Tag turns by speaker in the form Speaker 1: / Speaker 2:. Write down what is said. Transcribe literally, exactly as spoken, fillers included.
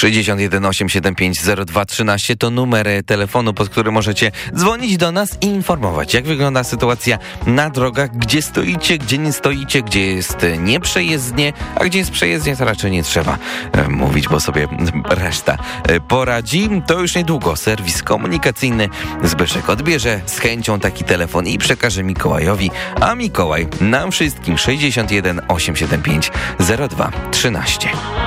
Speaker 1: sześćdziesiąt jeden osiemset siedemdziesiąt pięć zero dwa trzynaście to numer telefonu, pod który możecie dzwonić do nas i informować, jak wygląda sytuacja na drogach, gdzie stoicie, gdzie nie stoicie, gdzie jest nieprzejezdnie, a gdzie jest przejezdnie, to raczej nie trzeba mówić, bo sobie reszta poradzi. To już niedługo serwis komunikacyjny Zbyszek odbierze z chęcią taki telefon i przekaże Mikołajowi, a Mikołaj nam wszystkim sześćdziesiąt jeden osiemset siedemdziesiąt pięć zero dwa trzynaście.